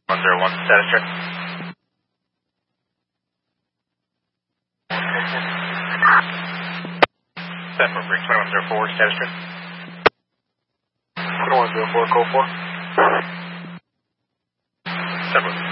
101, status check. Set for break 2104, status check. 2104, code 4. Set for